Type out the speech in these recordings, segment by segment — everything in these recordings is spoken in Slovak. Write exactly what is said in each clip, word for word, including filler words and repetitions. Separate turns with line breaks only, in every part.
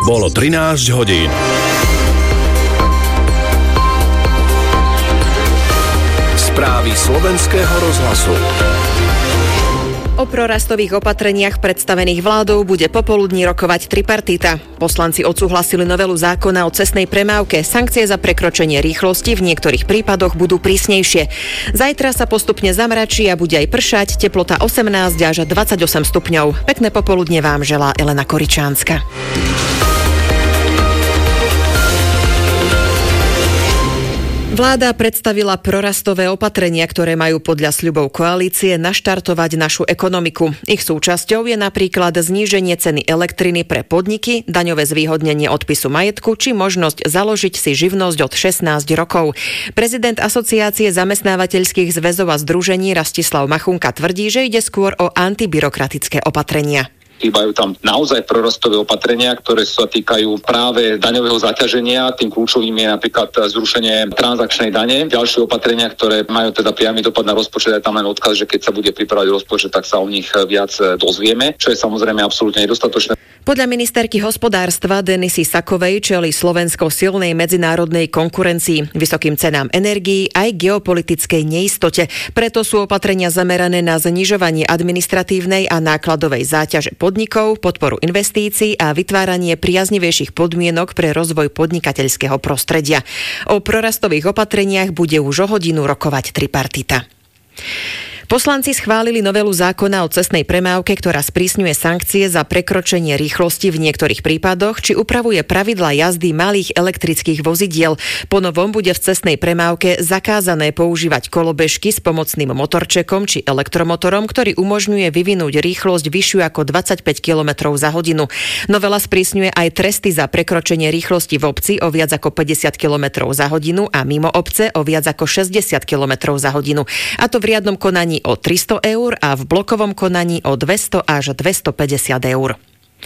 Bolo trinásť hodín. Správy slovenského rozhlasu.
O prorastových opatreniach predstavených vládou bude popoludní rokovať tripartita. Poslanci odsúhlasili novelu zákona o cestnej premávke. Sankcie za prekročenie rýchlosti v niektorých prípadoch budú prísnejšie. Zajtra sa postupne zamračí a bude aj pršať, teplota osemnásť až dvadsaťosem stupňov. Pekné popoludne vám želá Elena Koričánska. Vláda predstavila prorastové opatrenia, ktoré majú podľa sľubov koalície naštartovať našu ekonomiku. Ich súčasťou je napríklad zníženie ceny elektriny pre podniky, daňové zvýhodnenie odpisu majetku či možnosť založiť si živnosť od šestnásť rokov. Prezident Asociácie zamestnávateľských zväzov a združení Rastislav Machunka tvrdí, že ide skôr o antibyrokratické opatrenia.
Chýbajú tam naozaj prorastové opatrenia, ktoré sa týkajú práve daňového zaťaženia. Tým kľúčovým je napríklad zrušenie transakčnej dane. Ďalšie opatrenia, ktoré majú teda priamy dopad na rozpočet, je tam len odkaz, že keď sa bude pripravať rozpočet, tak sa o nich viac dozvieme, čo je samozrejme absolútne nedostatočné.
Podľa ministerky hospodárstva Denisy Sakovej čelí Slovensko silnej medzinárodnej konkurencii, vysokým cenám energií aj geopolitickej neistote. Preto sú opatrenia zamerané na znižovanie administratívnej a nákladovej záťaže podnikov, podporu investícií a vytváranie priaznivejších podmienok pre rozvoj podnikateľského prostredia. O prorastových opatreniach bude už o hodinu rokovať tripartita. Poslanci schválili novelu zákona o cestnej premávke, ktorá sprísňuje sankcie za prekročenie rýchlosti v niektorých prípadoch, či upravuje pravidlá jazdy malých elektrických vozidiel. Po novom bude v cestnej premávke zakázané používať kolobežky s pomocným motorčekom či elektromotorom, ktorý umožňuje vyvinúť rýchlosť vyššiu ako dvadsaťpäť kilometrov za hodinu. Novela sprísňuje aj tresty za prekročenie rýchlosti v obci o viac ako päťdesiat kilometrov za hodinu a mimo obce o viac ako šesťdesiat kilometrov za hodinu. A to v riadnom konaní o tristo eur a v blokovom konaní o dvesto až dvestopäťdesiat eur.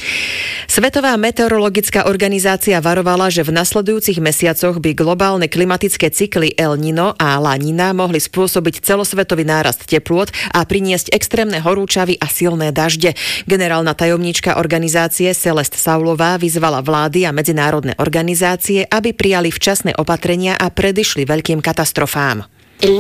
Svetová meteorologická organizácia varovala, že v nasledujúcich mesiacoch by globálne klimatické cykly El Niño a La Niña mohli spôsobiť celosvetový nárast teplôt a priniesť extrémne horúčavy a silné dažde. Generálna tajomníčka organizácie Celeste Saulová vyzvala vlády a medzinárodné organizácie, aby prijali včasné opatrenia a predišli veľkým katastrofám.
El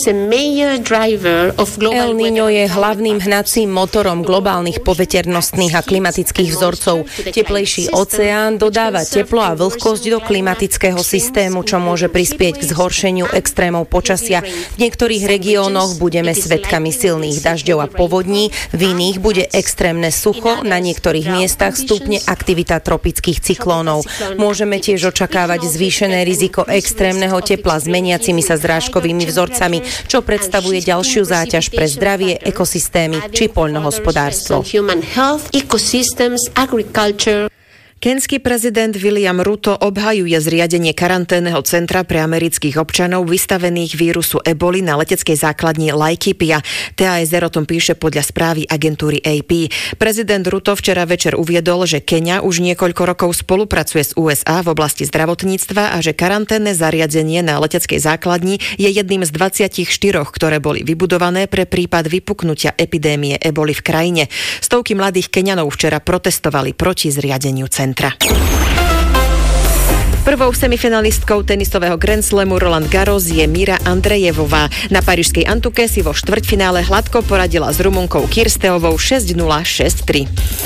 Niño je hlavným hnacím motorom globálnych poveternostných a klimatických vzorcov. Teplejší oceán dodáva teplo a vlhkosť do klimatického systému, čo môže prispieť k zhoršeniu extrémov počasia. V niektorých regiónoch budeme svedkami silných dažďov a povodní, v iných bude extrémne sucho, na niektorých miestach stúpne aktivita tropických cyklónov. Môžeme tiež očakávať zvýšené riziko extrémneho tepla s meniacimi sa zrážkovými vzorcami, čo predstavuje ďalšiu záťaž pre zdravie, ekosystémy či poľnohospodárstvo.
Kenský prezident William Ruto obhajuje zriadenie karanténneho centra pre amerických občanov vystavených vírusu eboli na leteckej základni Laikipia. té á es er o tom píše podľa správy agentúry á pé. Prezident Ruto včera večer uviedol, že Keňa už niekoľko rokov spolupracuje s ú es á v oblasti zdravotníctva a že karanténne zariadenie na leteckej základni je jedným z dvadsaťštyri, ktoré boli vybudované pre prípad vypuknutia epidémie eboli v krajine. Stovky mladých Keňanov včera protestovali proti zriadeniu centra. Prvou semifinalistkou tenisového Grand Slamu Roland Garros je Mira Andrejevová. Na parížskej Antuke si vo štvrťfinále hladko poradila s Rumunkou Kirsteovou šesť nula šesť tri.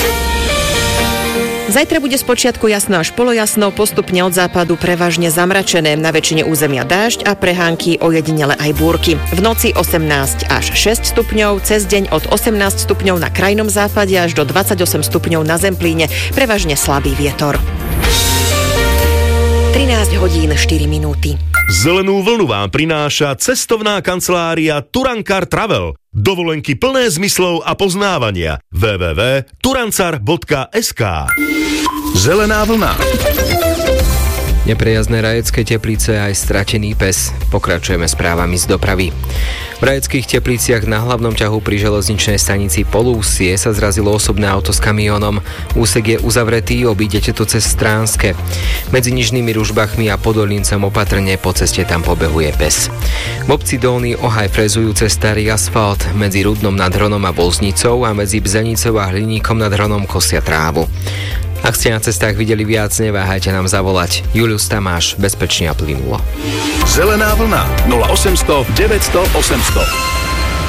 Zajtra bude spočiatku jasno až polojasno, postupne od západu prevažne zamračené, na väčšine územia dážď a prehánky, ojedinele aj búrky. V noci osemnásť až šesť stupňov, cez deň od osemnásť stupňov na krajnom západe až do dvadsaťosem stupňov na Zemplíne, prevažne slabý vietor. trinásť hodín štyri minúty.
Zelenú vlnu vám prináša cestovná kancelária Turankar Travel. Dovolenky plné zmyslov a poznávania. w w w bodka turancar bodka es ká.
Zelená vlna.
Neprejazdné Rajecké Teplice aj stratený pes. Pokračujeme správami z dopravy. V Rajeckých Tepliciach na hlavnom ťahu pri železničnej stanici Polúsie sa zrazilo osobné auto s kamiónom. Úsek je uzavretý, obídete to cez Stránske. Medzi Nižnými Ružbachmi a Podolincom opatrne po ceste tam pobehuje pes. V obci Dolný Ohaj frezujúce starý asfalt, medzi Rudnom nad Hronom a Bolznicou a medzi Bzenicou a Hliníkom nad Hronom kosia trávu. Ak ste na cestách videli viac, neváhajte nám zavolať. Julius Tamáš, bezpečne a plynulo.
Zelená vlna nula osemsto deväťsto osemsto.